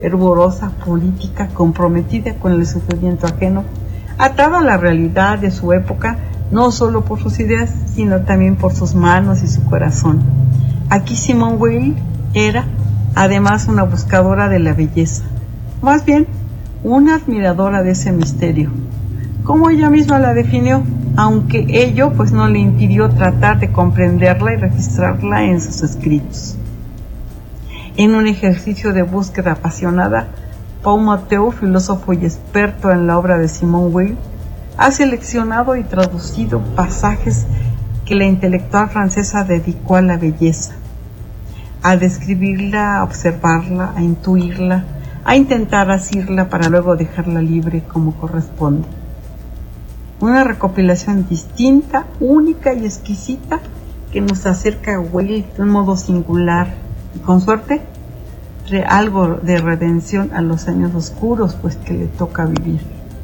fervorosa, política, comprometida con el sufrimiento ajeno, atada a la realidad de su época, no solo por sus ideas, sino también por sus manos y su corazón. Aquí Simone Weil era, además, una buscadora de la belleza, más bien, una admiradora de ese misterio, como ella misma la definió, aunque ello pues no le impidió tratar de comprenderla y registrarla en sus escritos. En un ejercicio de búsqueda apasionada, Paul Mathieu, filósofo y experto en la obra de Simone Weil, ha seleccionado y traducido pasajes que la intelectual francesa dedicó a la belleza, a describirla, a observarla, a intuirla, a intentar asirla para luego dejarla libre como corresponde. Una recopilación distinta, única y exquisita que nos acerca a Weil de un modo singular y con suerte algo de redención a los años oscuros pues que le toca vivir.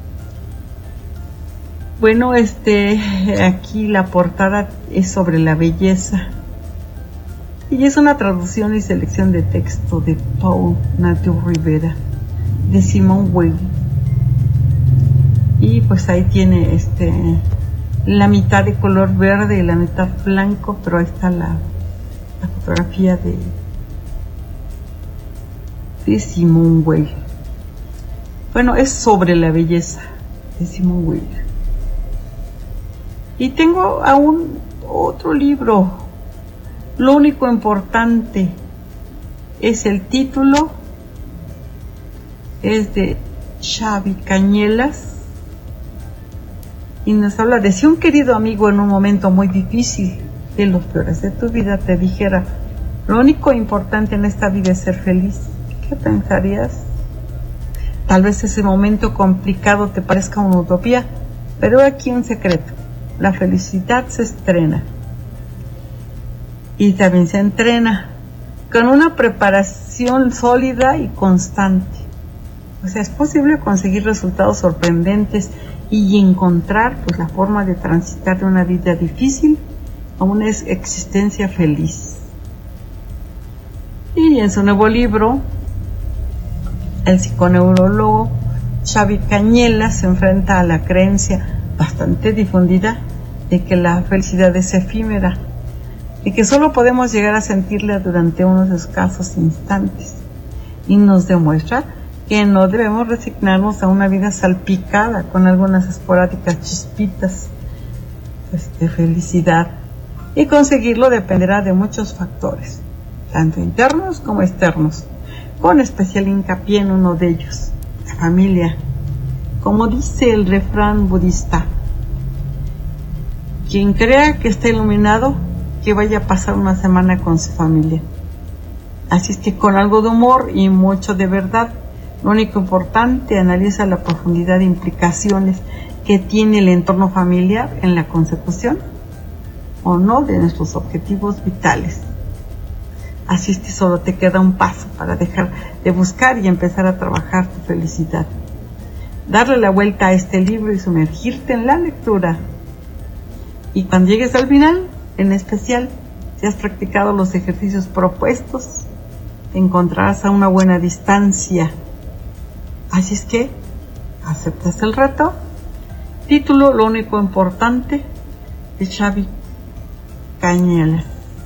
Bueno, aquí la portada es sobre la belleza y es una traducción y selección de texto de Paul Mathieu Rivera de Simone Weil. Y pues ahí tiene la mitad de color verde y la mitad blanco, pero ahí está la fotografía de Simone Weil. Bueno, es sobre la belleza de Simone Weil. Y tengo aún otro libro. Lo único importante es el título. Es de Xavi Cañelas y nos habla de: si un querido amigo en un momento muy difícil, de los peores de tu vida, te dijera: lo único importante en esta vida es ser feliz, ¿qué pensarías? Tal vez ese momento complicado te parezca una utopía, pero aquí un secreto: la felicidad se estrena y también se entrena con una preparación sólida y constante. O sea, es posible conseguir resultados sorprendentes y encontrar pues la forma de transitar de una vida difícil a una existencia feliz. Y en su nuevo libro, el psiconeurólogo Xavi Cañelas se enfrenta a la creencia bastante difundida de que la felicidad es efímera y que solo podemos llegar a sentirla durante unos escasos instantes, y nos demuestra que no debemos resignarnos a una vida salpicada con algunas esporádicas chispitas de felicidad, y conseguirlo dependerá de muchos factores, tanto internos como externos, con especial hincapié en uno de ellos: la familia. Como dice el refrán budista: quien crea que está iluminado, que vaya a pasar una semana con su familia. Así es que con algo de humor y mucho de verdad. Lo único importante, analiza la profundidad de implicaciones que tiene el entorno familiar en la consecución o no de nuestros objetivos vitales. Así es que solo te queda un paso para dejar de buscar y empezar a trabajar tu felicidad. Darle la vuelta a este libro y sumergirte en la lectura. Y cuando llegues al final, en especial, si has practicado los ejercicios propuestos, te encontrarás a una buena distancia. Así es que, ¿aceptas el reto? Título: lo único importante, de Xavi Cañelas.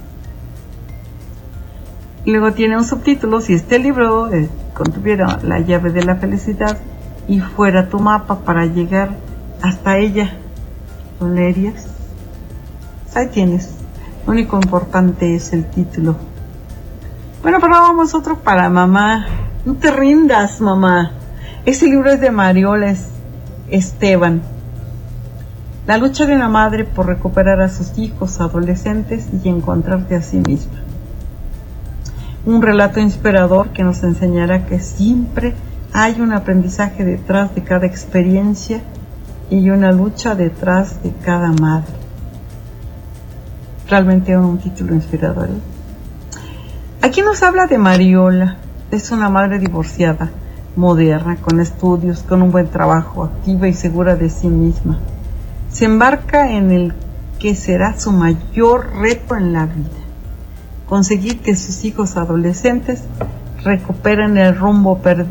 Luego tiene un subtítulo: si este libro contuviera la llave de la felicidad y fuera tu mapa para llegar hasta ella, ¿lo leerías? Ahí tienes. Lo único importante es el título. Bueno, pero vamos otro para mamá. No te rindas, mamá. Ese libro es de Mariola Esteban. La lucha de una madre por recuperar a sus hijos adolescentes y encontrarte a sí misma. Un relato inspirador que nos enseñará que siempre hay un aprendizaje detrás de cada experiencia y una lucha detrás de cada madre. Realmente un título inspirador, Aquí nos habla de Mariola. Es una madre divorciada, moderna, con estudios, con un buen trabajo, activa y segura de sí misma. Se embarca en el que será su mayor reto en la vida: conseguir que sus hijos adolescentes recuperan el rumbo perdido